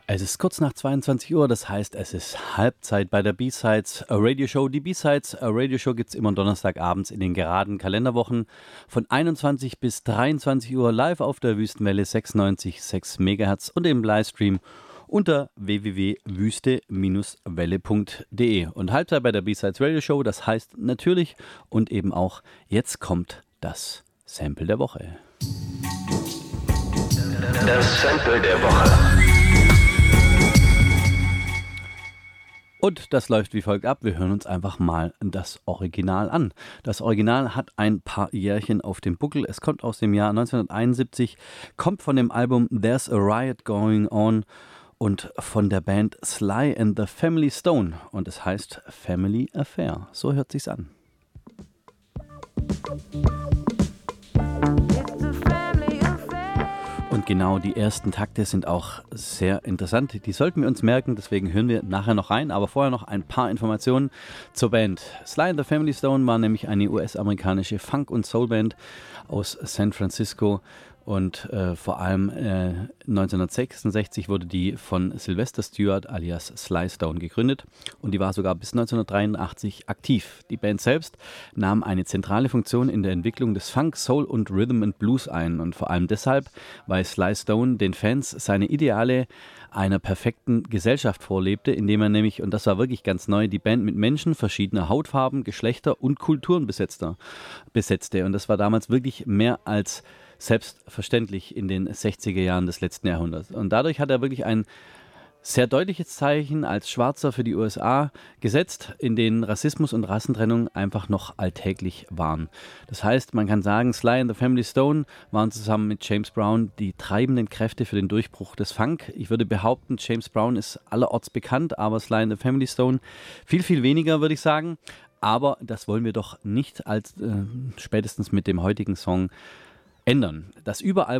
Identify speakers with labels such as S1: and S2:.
S1: Es ist kurz nach 22 Uhr, das heißt, es ist Halbzeit bei der B-Sides Radio Show. Die B-Sides Radio Show gibt es immer Donnerstagabends in den geraden Kalenderwochen von 21 bis 23 Uhr live auf der Wüstenwelle 96,6 MHz und im Livestream unter www.wüste-welle.de. Und Halbzeit bei der B-Sides Radio Show, das heißt natürlich und eben auch, jetzt kommt das Sample der Woche.
S2: Das Sample der Woche.
S1: Und das läuft wie folgt ab. Wir hören uns einfach mal das Original an. Das Original hat ein paar Jährchen auf dem Buckel. Es kommt aus dem Jahr 1971, kommt von dem Album There's a Riot Going On und von der Band Sly and the Family Stone. Und es heißt Family Affair. So hört sich's an. Und genau die ersten Takte sind auch sehr interessant. Die sollten wir uns merken, deswegen hören wir nachher noch rein. Aber vorher noch ein paar Informationen zur Band. Sly and the Family Stone war nämlich eine US-amerikanische Funk- und Soul-Band aus San Francisco. Und vor allem 1966 wurde die von Sylvester Stewart alias Sly Stone gegründet und die war sogar bis 1983 aktiv. Die Band selbst nahm eine zentrale Funktion in der Entwicklung des Funk, Soul und Rhythm and Blues ein und vor allem deshalb, weil Sly Stone den Fans seine Ideale einer perfekten Gesellschaft vorlebte, indem er nämlich, und das war wirklich ganz neu, die Band mit Menschen verschiedener Hautfarben, Geschlechter und Kulturen besetzte. Und das war damals wirklich mehr als selbstverständlich in den 60er Jahren des letzten Jahrhunderts. Und dadurch hat er wirklich ein sehr deutliches Zeichen als Schwarzer für die USA gesetzt, in denen Rassismus und Rassentrennung einfach noch alltäglich waren. Das heißt, man kann sagen, Sly and the Family Stone waren zusammen mit James Brown die treibenden Kräfte für den Durchbruch des Funk. Ich würde behaupten, James Brown ist allerorts bekannt, aber Sly and the Family Stone viel, viel weniger, würde ich sagen. Aber das wollen wir doch nicht als spätestens mit dem heutigen Song ändern. Das Überall